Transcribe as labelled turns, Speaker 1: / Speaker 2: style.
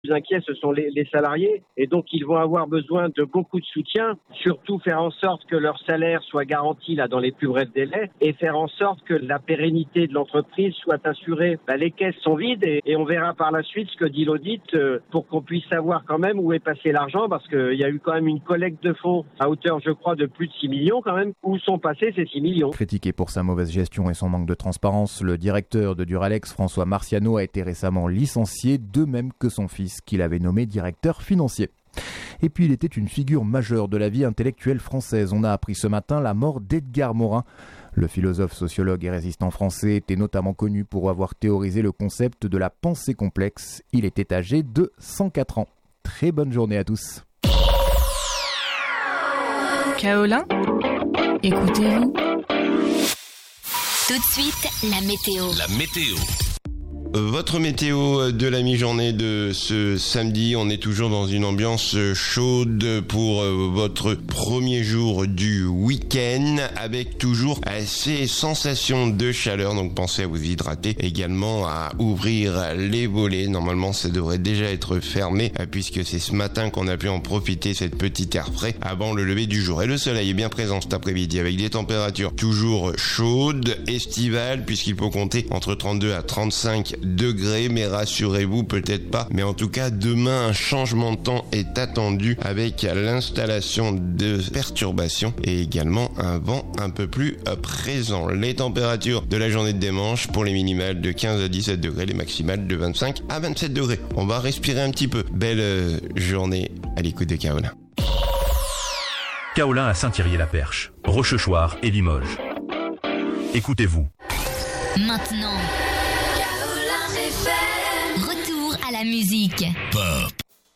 Speaker 1: plus inquiets, ce sont les salariés. Et donc, ils vont avoir besoin de beaucoup de soutien. Surtout faire en sorte que leur salaire soit garanti là dans les plus brefs délais et faire en sorte que la pérennité de l'entreprise soit assurée. Les caisses sont vides et on verra par la suite ce que dit l'audit pour qu'on puisse savoir quand même où est passé l'argent, parce qu'il y a eu quand même une collecte de fonds à hauteur, je crois, de plus de 6 millions quand même. Où sont passés ces 6 millions ?
Speaker 2: Critiqué pour sa mauvaise gestion et son manque de transparence, le directeur de Duralex, François Marciano, a été récemment licencié, de même que son fils, qu'il avait nommé directeur financier. Et puis il était une figure majeure de la vie intellectuelle française. On a appris ce matin la mort d'Edgar Morin. Le philosophe, sociologue et résistant français était notamment connu pour avoir théorisé le concept de la pensée complexe. Il était âgé de 104 ans. Très bonne journée à tous.
Speaker 3: Kaolin, écoutez-vous.
Speaker 4: Tout de suite, la météo.
Speaker 5: La météo. Votre météo de la mi-journée de ce samedi, on est toujours dans une ambiance chaude pour votre premier jour du week-end, avec toujours ces sensations de chaleur, donc pensez à vous hydrater, également à ouvrir les volets. Normalement ça devrait déjà être fermé puisque c'est ce matin qu'on a pu en profiter, cette petite air frais avant le lever du jour. Et le soleil est bien présent cet après-midi avec des températures toujours chaudes, estivales, puisqu'il faut compter entre 32 à 35 degrés, mais rassurez-vous, peut-être pas, mais en tout cas demain un changement de temps est attendu avec l'installation de perturbations et également un vent un peu plus présent. Les températures de la journée de dimanche pour les minimales de 15 à 17 degrés, les maximales de 25 à 27 degrés. On va respirer un petit peu. Belle journée à l'écoute de Kaolin.
Speaker 6: Kaolin à Saint-Thierry-la-Perche, Rochechouart et Limoges. Écoutez-vous.
Speaker 4: Maintenant, retour à la musique.
Speaker 5: Pop.